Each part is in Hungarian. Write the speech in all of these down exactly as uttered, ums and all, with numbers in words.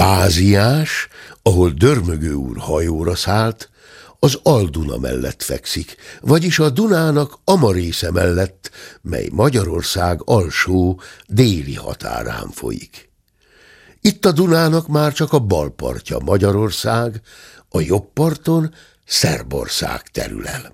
Báziás, ahol Dörmögő úr hajóra szállt, az Al-Duna mellett fekszik, vagyis a Dunának ama része mellett, mely Magyarország alsó, déli határán folyik. Itt a Dunának már csak a bal partja Magyarország, a jobb parton Szerbország terül el.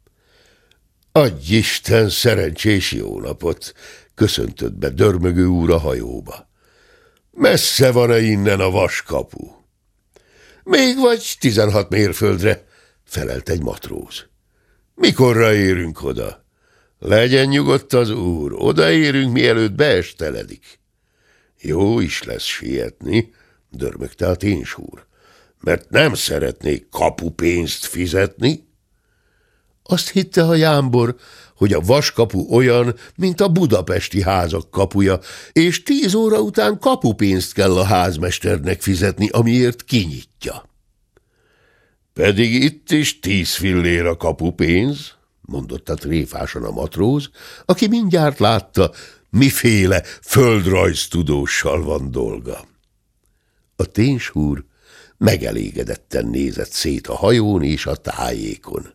Adj Isten szerencsés jó napot, köszöntött be Dörmögő úr a hajóba. Messze van-e innen a vaskapu? Még vagy tizenhat mérföldre, felelt egy matróz. Mikorra érünk oda? Legyen nyugodt az úr, odaérünk, mielőtt beesteledik. Jó is lesz sietni, dörmögte a ténsúr, mert nem szeretnék kapupénzt fizetni. Azt hitte a jámbor, hogy a vaskapu olyan, mint a budapesti házak kapuja, és tíz óra után kapupénzt kell a házmesternek fizetni, amiért kinyitja. Pedig itt is tíz fillér a kapupénz, mondotta tréfásan a matróz, aki mindjárt látta, miféle földrajztudóssal van dolga. A ténsúr megelégedetten nézett szét a hajón és a tájékon.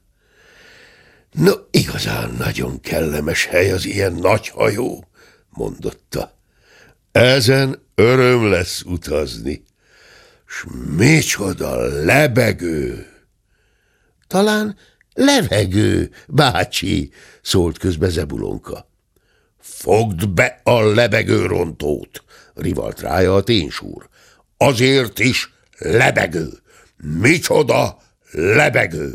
No, igazán nagyon kellemes hely az ilyen nagy hajó, mondotta. Ezen öröm lesz utazni. S micsoda lebegő! Talán levegő, bácsi, szólt közbe Zebulonka. Fogd be a lebegőrontót, rivalt rája a ténsúr. Azért is lebegő. Micsoda lebegő!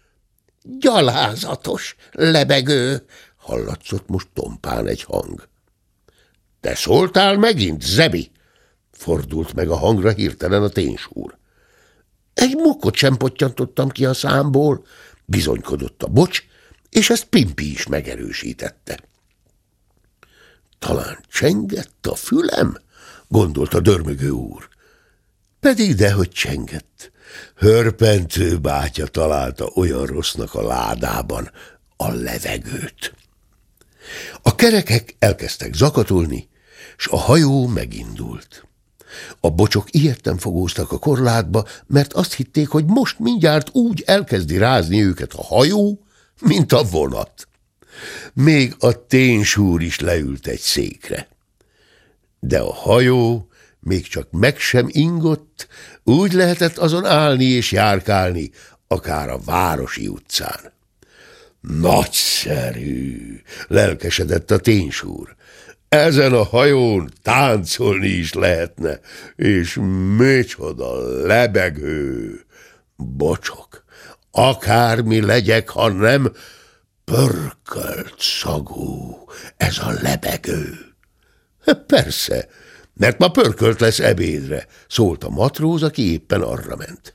Gyalázatos lebegő, hallatszott most tompán egy hang. Te szóltál megint, Zebi? Fordult meg a hangra hirtelen a ténsúr. Egy mukkot sem pottyantottam ki a számból, bizonykodott a bocs, és ezt Pimpi is megerősítette. Talán csengett a fülem, gondolta Dörmögő úr. Pedig dehogy csengett. Hörpentő bátya találta olyan rossznak a ládában a levegőt. A kerekek elkezdtek zakatolni, s a hajó megindult. A bocsok ijedten fogóztak a korlátba, mert azt hitték, hogy most mindjárt úgy elkezdi rázni őket a hajó, mint a vonat. Még a ténsúr is leült egy székre. De a hajó még csak meg sem ingott, úgy lehetett azon állni és járkálni, akár a városi utcán. Nagyszerű, lelkesedett a ténsúr. Ezen a hajón táncolni is lehetne, és micsoda lebegő. Bocsok, akármi legyek, ha nem pörkölt szagú ez a lebegő. Persze, mert ma pörkölt lesz ebédre, szólt a matróz, aki éppen arra ment.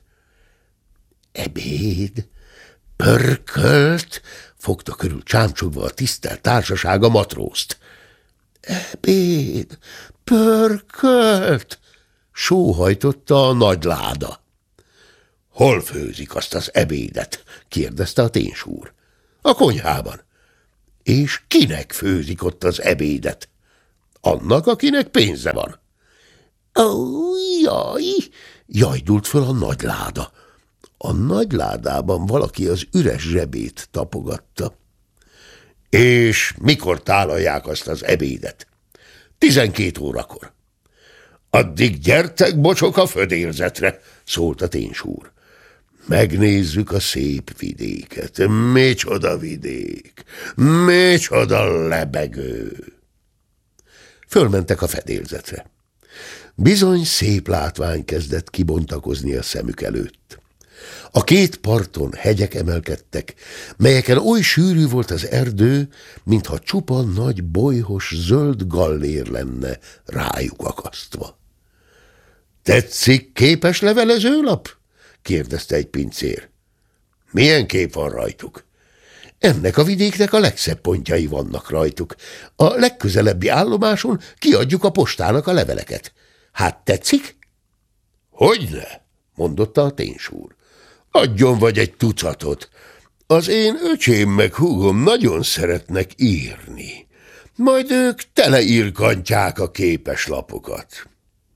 Ebéd? Pörkölt? Fogta körül csámcsogva a tisztelt társaság a matrózt. Ebéd, pörkölt, sóhajtotta a nagy láda. Hol főzik azt az ebédet? Kérdezte a ténsúr. A konyhában. És kinek főzik ott az ebédet? Annak, akinek pénze van. Ó, jaj, jajdult föl a nagy láda. A nagy ládában valaki az üres zsebét tapogatta. És mikor tálalják azt az ebédet? Tizenkét órakor. Addig gyertek, bocsok, a födérzetre, szólt a ténsúr. Megnézzük a szép vidéket. Micsoda vidék, micsoda lebegő. Fölmentek a fedélzetre. Bizony szép látvány kezdett kibontakozni a szemük előtt. A két parton hegyek emelkedtek, melyeken oly sűrű volt az erdő, mintha csupa nagy bolyhos zöld gallér lenne rájuk akasztva. Tetszik képes levelezőlap? Kérdezte egy pincér. Milyen kép van rajtuk? Ennek a vidéknek a legszebb pontjai vannak rajtuk. A legközelebbi állomáson kiadjuk a postának a leveleket. Hát tetszik? Hogyne, mondotta a ténsúr. Adjon vagy egy tucatot. Az én öcsém meg húgom nagyon szeretnek írni. Majd ők teleírkantják a képeslapokat.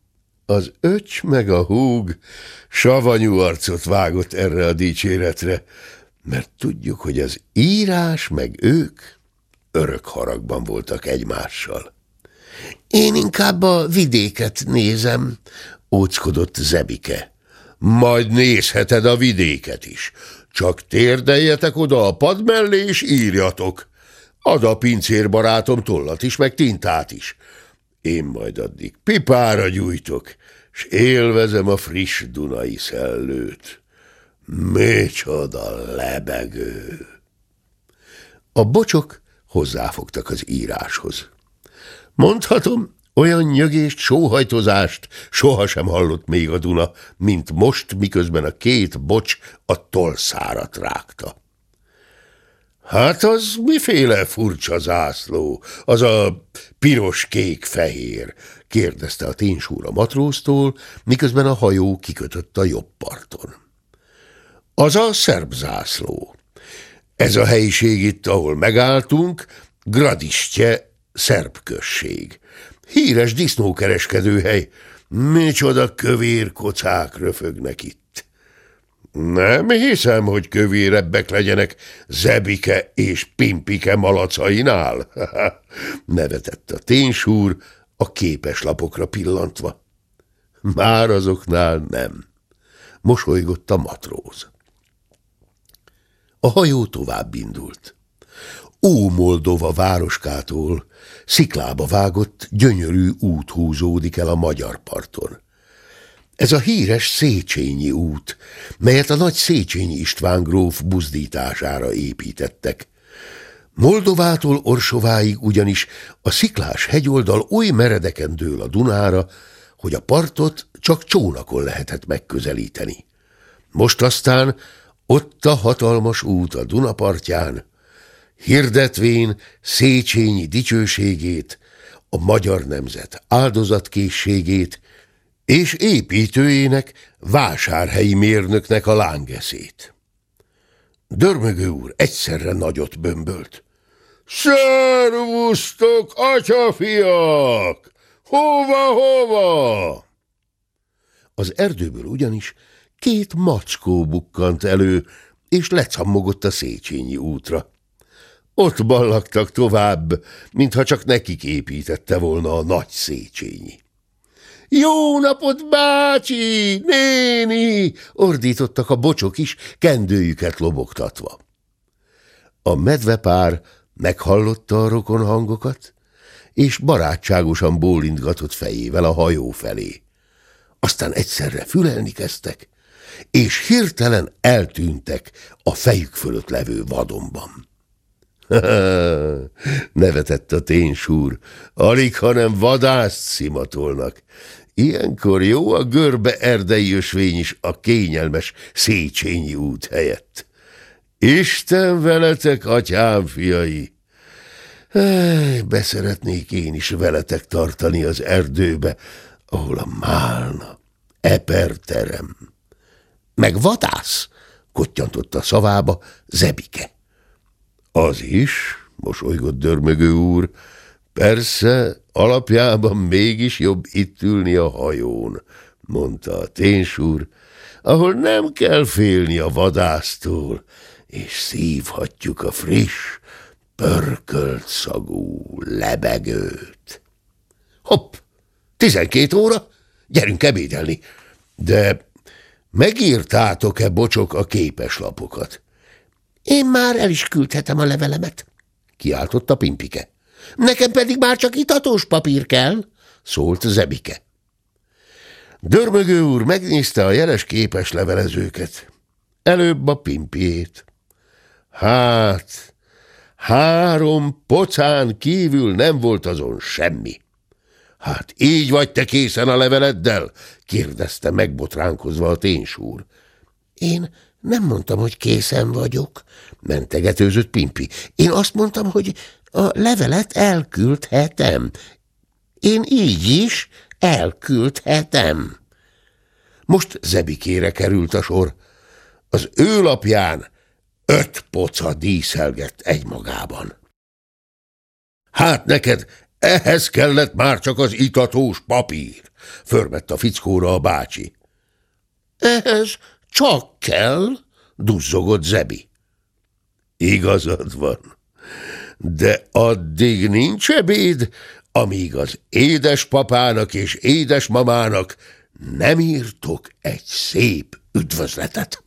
Az öcs meg a húg savanyú arcot vágott erre a dicséretre, mert tudjuk, hogy az írás meg ők örök haragban voltak egymással. Én inkább a vidéket nézem, óckodott Zebike. Majd nézheted a vidéket is, csak térdeljetek oda a pad mellé és írjatok. Ad a pincérbarátom tollat is, meg tintát is. Én majd addig pipára gyújtok, s élvezem a friss dunai szellőt. Micsoda lebegő! A bocsok hozzáfogtak az íráshoz. Mondhatom, olyan nyögést, sóhajtozást sohasem hallott még a Duna, mint most, miközben a két bocs a tollszárat rágta. Hát az miféle furcsa zászló, az a piros-kék-fehér? Kérdezte a ténsúr a matróztól, miközben a hajó kikötött a jobb parton. Az a szerb zászló. Ez a helyiség itt, ahol megálltunk, Gradistje, szerb község. Híres disznókereskedőhely. Micsoda kövér kocák röfögnek itt. Nem hiszem, hogy kövérebbek legyenek Zebike és Pimpike malacainál, nevetett a ténsúr a képeslapokra pillantva. Már azoknál nem, mosolygott a matróz. A hajó tovább indult. Ó-Moldova városkától sziklába vágott, gyönyörű út húzódik el a magyar parton. Ez a híres Széchenyi út, melyet a nagy Széchenyi István gróf buzdítására építettek. Moldovától Orsováig ugyanis a sziklás hegyoldal oly meredeken dől a Dunára, hogy a partot csak csónakon lehetett megközelíteni. Most aztán ott a hatalmas út a Duna partján, hirdetvén Széchenyi dicsőségét, a magyar nemzet áldozatkészségét, és építőjének, vásárhelyi mérnöknek a lángeszét. Dörmögő úr egyszerre nagyot bömbölt. Szervusztok, atyafiak! Hova, hova? Az erdőből ugyanis két mackó bukkant elő, és lecammogott a Széchenyi útra. Ott ballagtak tovább, mintha csak nekik építette volna a nagy Széchenyi. Jó napot, bácsi, néni! Ordítottak a bocsok is, kendőjüket lobogtatva. A medvepár meghallotta a rokon hangokat, és barátságosan bólintgatott fejével a hajó felé. Aztán egyszerre fülelni kezdtek, és hirtelen eltűntek a fejük fölött levő vadonban. Nevetett a ténsúr, alig, hanem vadászt szimatolnak. Ilyenkor jó a görbe erdei ösvény is a kényelmes Széchenyi út helyett. Isten veletek, atyám fiai! Beszeretnék én is veletek tartani az erdőbe, ahol a málna, eperterem. Meg vadász, kottyantott a szavába Zebike. Az is, mosolygott Dörmögő úr, persze, alapjában mégis jobb itt ülni a hajón, mondta a ténsúr, ahol nem kell félni a vadásztól, és szívhatjuk a friss, pörkölt szagú lebegőt. Hopp, tizenkét óra, gyerünk ebédelni, de megírtátok-e, bocsok, a képeslapokat? Én már el is küldhetem a levelemet, kiáltotta Pimpike. Nekem pedig már csak itatós papír kell, szólt Zebike. Dörmögő úr megnézte a jeles képes levelezőket. Előbb a Pimpiét. Hát, három pocán kívül nem volt azon semmi. Hát így vagy te készen a leveleddel? Kérdezte megbotránkozva a ténsúr. Én nem mondtam, hogy készen vagyok, mentegetőzött Pimpi. Én azt mondtam, hogy a levelet elküldhetem. Én így is elküldhetem. Most Zebikére került a sor. Az ő lapján öt poca díszelgett egymagában. Hát neked Ehhez kellett már csak az itatós papír, förmett a fickóra a bácsi. Ehhez csak kell, duzzogott Zebi. Igazad van, de addig nincs ebéd, amíg az édespapának és édesmamának nem írtok egy szép üdvözletet.